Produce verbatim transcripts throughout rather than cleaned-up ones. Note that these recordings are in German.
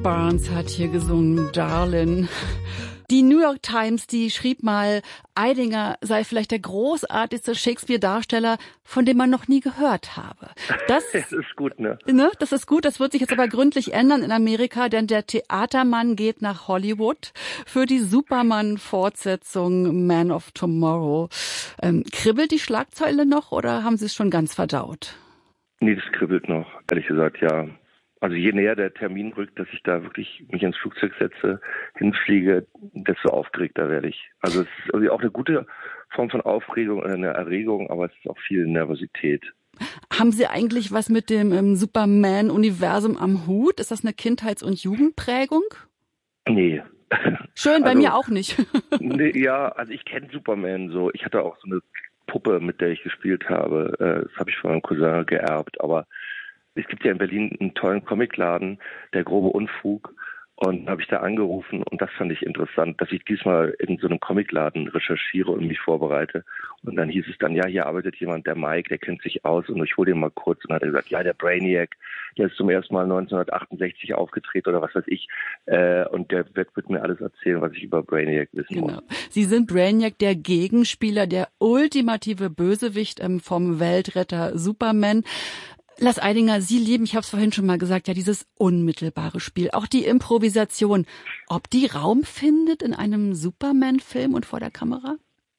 Barnes hat hier gesungen, Darlin'. Die New York Times, die schrieb mal, Eidinger sei vielleicht der großartigste Shakespeare-Darsteller, von dem man noch nie gehört habe. Das, das ist gut, ne? ne? Das ist gut. Das wird sich jetzt aber gründlich ändern in Amerika, denn der Theatermann geht nach Hollywood für die Superman-Fortsetzung Man of Tomorrow. Ähm, kribbelt die Schlagzeile noch oder haben Sie es schon ganz verdaut? Nee, das kribbelt noch, ehrlich gesagt, ja. Also je näher der Termin rückt, dass ich da wirklich mich ins Flugzeug setze, hinfliege, desto aufgeregter werde ich. Also es ist irgendwie auch eine gute Form von Aufregung oder eine Erregung, aber es ist auch viel Nervosität. Haben Sie eigentlich was mit dem ähm, Superman-Universum am Hut? Ist das eine Kindheits- und Jugendprägung? Nee. Schön, bei also, mir auch nicht. nee, ja, also ich kenne Superman so. Ich hatte auch so eine Puppe, mit der ich gespielt habe. Das habe ich von meinem Cousin geerbt, aber es gibt ja in Berlin einen tollen Comicladen, der grobe Unfug. Und habe ich da angerufen und das fand ich interessant, dass ich diesmal in so einem Comicladen recherchiere und mich vorbereite. Und dann hieß es dann, ja, hier arbeitet jemand, der Mike, der kennt sich aus und ich hole den mal kurz. Und dann hat er gesagt, ja, der Brainiac, der ist zum ersten Mal neunzehnhundertachtundsechzig aufgetreten oder was weiß ich. Äh, und der wird, wird mir alles erzählen, was ich über Brainiac wissen Genau. muss. Sie sind Brainiac, der Gegenspieler, der ultimative Bösewicht ähm, vom Weltretter Superman. Lars Eidinger, Sie lieben, ich habe es vorhin schon mal gesagt, ja dieses unmittelbare Spiel, auch die Improvisation. Ob die Raum findet in einem Superman-Film und vor der Kamera?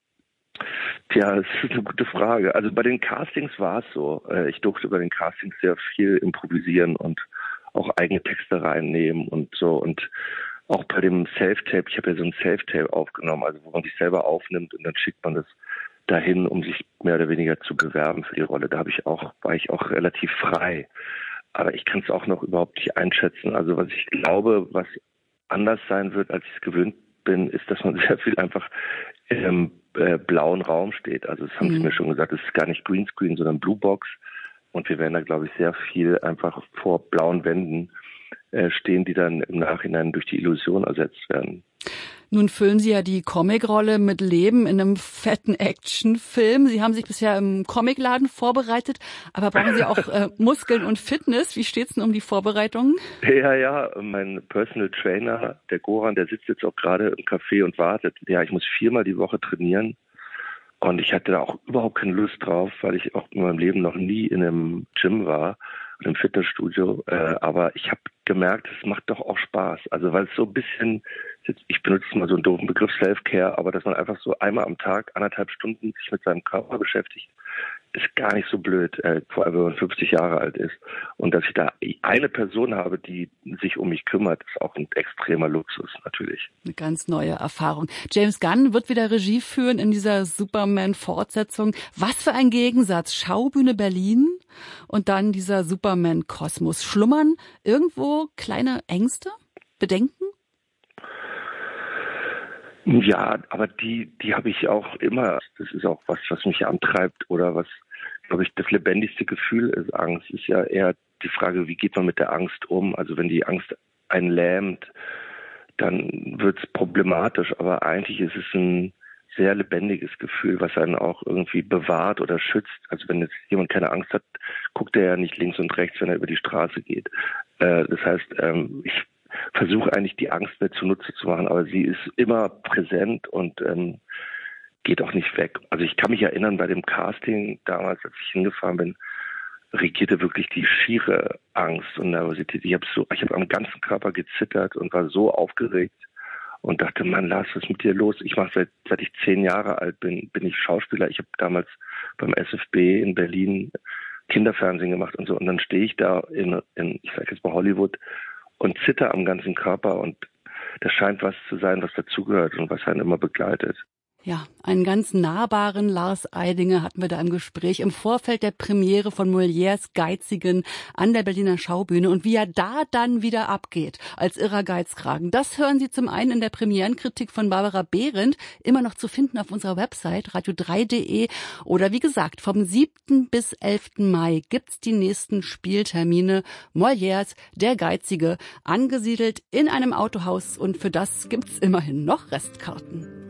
Tja, das ist eine gute Frage. Also bei den Castings war es so. Ich durfte bei den Castings sehr viel improvisieren und auch eigene Texte reinnehmen und so. Und auch bei dem Self-Tape, ich habe ja so ein Self-Tape aufgenommen, also wo man sich selber aufnimmt und dann schickt man das dahin, um sich mehr oder weniger zu bewerben für die Rolle. Da habe ich auch, war ich auch relativ frei. Aber ich kann es auch noch überhaupt nicht einschätzen. Also was ich glaube, was anders sein wird, als ich es gewöhnt bin, ist, dass man sehr viel einfach im äh, blauen Raum steht. Also das haben mhm. Sie mir schon gesagt, es ist gar nicht Greenscreen, sondern Bluebox. Und wir werden da, glaube ich, sehr viel einfach vor blauen Wänden äh, stehen, die dann im Nachhinein durch die Illusion ersetzt werden. Nun füllen Sie ja die Comicrolle mit Leben in einem fetten Actionfilm. Sie haben sich bisher im Comicladen vorbereitet, aber brauchen Sie auch äh, Muskeln und Fitness? Wie steht's denn um die Vorbereitungen? Ja, ja, mein Personal Trainer, der Goran, der sitzt jetzt auch gerade im Café und wartet. Ja, ich muss viermal die Woche trainieren und ich hatte da auch überhaupt keine Lust drauf, weil ich auch in meinem Leben noch nie in einem Gym war, in einem Fitnessstudio. Äh, aber ich habe gemerkt, es macht doch auch Spaß. Also weil es so ein bisschen, ich benutze mal so einen doofen Begriff Self-Care, aber dass man einfach so einmal am Tag anderthalb Stunden sich mit seinem Körper beschäftigt, ist gar nicht so blöd, äh, vor allem wenn man fünfzig Jahre alt ist. Und dass ich da eine Person habe, die sich um mich kümmert, ist auch ein extremer Luxus natürlich. Eine ganz neue Erfahrung. James Gunn wird wieder Regie führen in dieser Superman-Fortsetzung. Was für ein Gegensatz. Schaubühne Berlin und dann dieser Superman-Kosmos. Schlummern irgendwo kleine Ängste, Bedenken? Ja, aber die, die habe ich auch immer. Das ist auch was, was mich antreibt oder was, glaube ich, das lebendigste Gefühl ist. Angst ist ja eher die Frage, wie geht man mit der Angst um? Also wenn die Angst einen lähmt, dann wird es problematisch. Aber eigentlich ist es ein sehr lebendiges Gefühl, was einen auch irgendwie bewahrt oder schützt. Also wenn jetzt jemand keine Angst hat, guckt er ja nicht links und rechts, wenn er über die Straße geht. Äh, das heißt, ähm, ich versuche eigentlich die Angst mir zunutze zu machen, aber sie ist immer präsent und ähm, geht auch nicht weg. Also ich kann mich erinnern, bei dem Casting damals, als ich hingefahren bin, regierte wirklich die schiere Angst und Nervosität. Ich habe so, ich habe am ganzen Körper gezittert und war so aufgeregt und dachte, Mann, Lars, was ist mit dir los? Ich mache seit seit ich zehn Jahre alt bin, bin ich Schauspieler. Ich habe damals beim S F B in Berlin Kinderfernsehen gemacht und so. Und dann stehe ich da in, in ich sage jetzt mal Hollywood und zitter am ganzen Körper und das scheint was zu sein, was dazugehört und was einen immer begleitet. Ja, einen ganz nahbaren Lars Eidinger hatten wir da im Gespräch im Vorfeld der Premiere von Molières Geizigen an der Berliner Schaubühne und wie er da dann wieder abgeht als irrer Geizkragen. Das hören Sie zum einen in der Premierenkritik von Barbara Behrendt, immer noch zu finden auf unserer Website radio drei punkt de oder wie gesagt, vom siebten bis elften Mai gibt's die nächsten Spieltermine. Molières Der Geizige, angesiedelt in einem Autohaus und für das gibt's immerhin noch Restkarten.